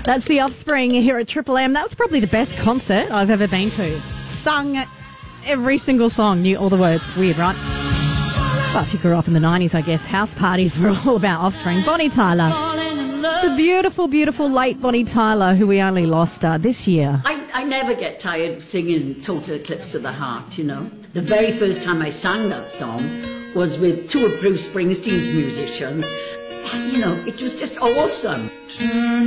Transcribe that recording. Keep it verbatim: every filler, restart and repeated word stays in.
That's The Offspring here at Triple M. That was probably the best concert I've ever been to. Sung every single song, knew all the words. Weird, right? Well, if you grew up in the nineties, I guess house parties were all about Offspring. Bonnie Tyler. The beautiful, beautiful late Bonnie Tyler, who we only lost uh, this year. I, I never get tired of singing Total Eclipse of the Heart, you know. The very first time I sang that song was with two of Bruce Springsteen's musicians. You know, it was just awesome.